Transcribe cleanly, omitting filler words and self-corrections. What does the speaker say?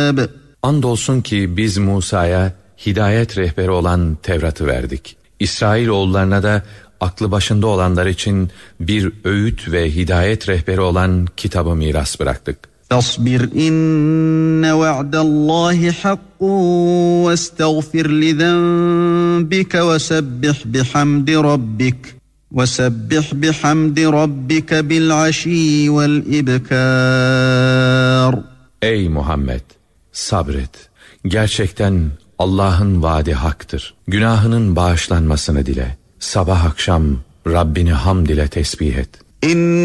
الكتاب. Andolsun ki biz Musa'ya hidayet rehberi olan Tevrat'ı verdik. İsrailoğullarına da aklı başında olanlar için bir öğüt ve hidayet rehberi olan kitabı miras bıraktık. فاصبر إن وعد الله حق واستغفر لذنبك وسبح بحمد ربك بالعشي والإبكار. Ey Muhammed! Sabret. Gerçekten Allah'ın vaadi haktır. Günahının bağışlanmasını dile. Sabah akşam Rabbini hamd ile tesbih et.